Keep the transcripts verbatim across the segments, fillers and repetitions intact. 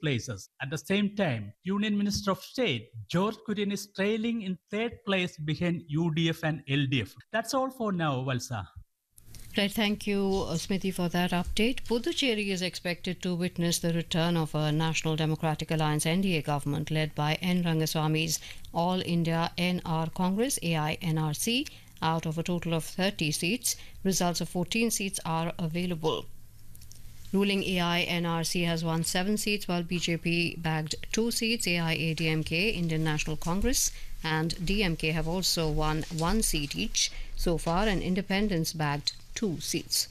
places. At the same time, Union Minister of State George Kurian is trailing in third place behind U D F and L D F. That's all for now, Valsa. Right, thank you, uh, Smithy, for that update. Puducherry is expected to witness the return of a National Democratic Alliance N D A government led by N. Rangaswamy's All India N R Congress, A I N R C. Out of a total of thirty seats, results of fourteen seats are available. Ruling A I N R C has won seven seats, while B J P bagged two seats. A I A D M K, Indian National Congress, and D M K have also won one seat each so far, and independents bagged two seats.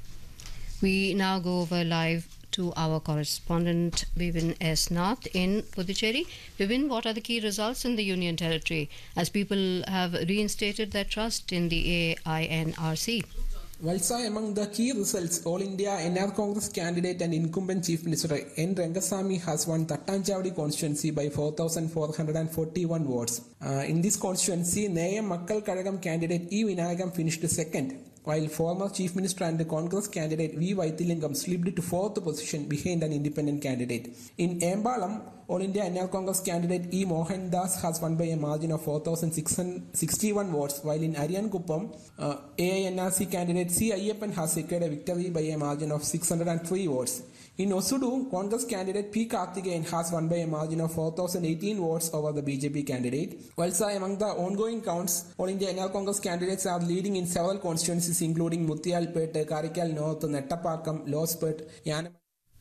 We now go over live to our correspondent Vivin S. Nath in Puducherry. Vivin, what are the key results in the Union Territory as people have reinstated their trust in the A I N R C? Valsa, among the key results, All India N R Congress candidate and incumbent Chief Minister N. Rangasamy has won Thattanchavadi constituency by four thousand four hundred forty-one votes. Uh, in this constituency, Nayam Makkal Kadagam candidate E. Vinayagam finished second, while former Chief Minister and Congress candidate V. Vaithilingam slipped to fourth position behind an independent candidate. In Ambalam, All India N R Congress candidate E. Mohan Das has won by a margin of four thousand six hundred sixty-one votes, while in Ariyankuppam, uh, A I N R C candidate C. Ayyappan has secured a victory by a margin of six hundred three votes. In Osudu, Congress candidate P. Karthikeyan has won by a margin of four thousand eighteen votes over the B J P candidate. Whilst among the ongoing counts, All India N R Congress candidates are leading in several constituencies including Muthiyalpet, Karikal North, Nettapakam, Lospet, Yanam.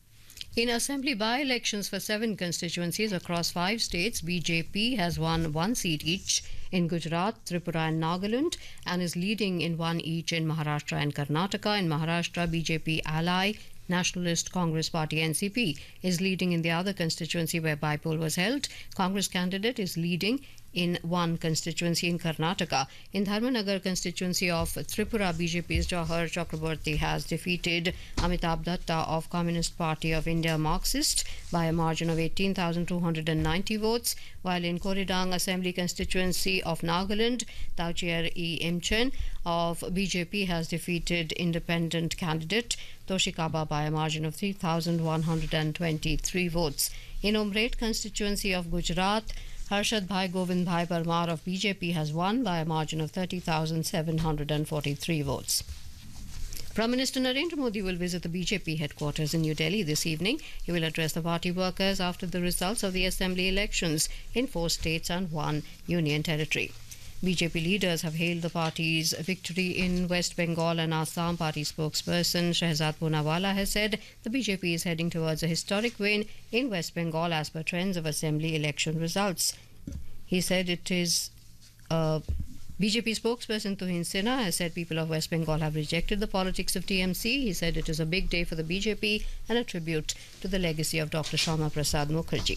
In assembly by-elections for seven constituencies across five states, B J P has won one seat each in Gujarat, Tripura and Nagaland, and is leading in one each in Maharashtra and Karnataka. In Maharashtra, B J P ally Nationalist Congress Party N C P is leading in the other constituency where by-poll was held. Congress candidate is leading in one constituency in Karnataka. In Dharmanagar constituency of Tripura, B J P's Jawahar Chakraborty has defeated Amitabh Datta of Communist Party of India Marxist by a margin of eighteen thousand two hundred ninety votes, while in Koridang Assembly constituency of Nagaland, Tauchier E. Imchen of B J P has defeated independent candidate Toshikaba by a margin of three thousand one hundred twenty-three votes. In Umret constituency of Gujarat, Harshad Bhai Govind Bhai Parmar of B J P has won by a margin of thirty thousand seven hundred forty-three votes. Prime Minister Narendra Modi will visit the B J P headquarters in New Delhi this evening. He will address the party workers after the results of the assembly elections in four states and one union territory. B J P leaders have hailed the party's victory in West Bengal, and Assam party spokesperson Shehzad Poonawala has said the B J P is heading towards a historic win in West Bengal as per trends of assembly election results. He said it is uh, B J P spokesperson Tuhin Sinha has said people of West Bengal have rejected the politics of T M C. He said it is a big day for the B J P and a tribute to the legacy of Doctor Shyama Prasad Mukherjee.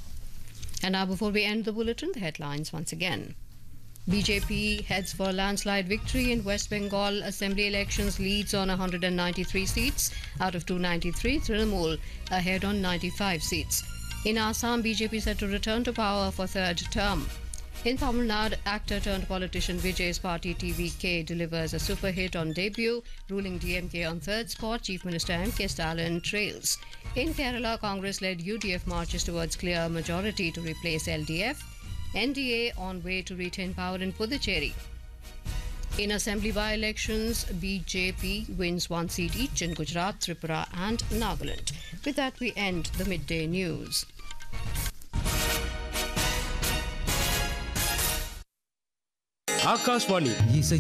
And now, before we end the bulletin, the headlines once again. B J P heads for landslide victory in West Bengal assembly elections, leads on one hundred ninety-three seats out of two hundred ninety-three. Trinamool ahead on ninety-five seats. In Assam, B J P set to return to power for third term. In Tamil Nadu, actor turned politician Vijay's party T V K delivers a super hit on debut, ruling D M K on third spot. Chief Minister M K Stalin trails. In Kerala, Congress-led U D F marches towards clear majority to replace L D F. N D A on way to retain power in Puducherry. In assembly by-elections, B J P wins one seat each in Gujarat, Tripura and Nagaland. With that, we end the midday news. Akashvani இசை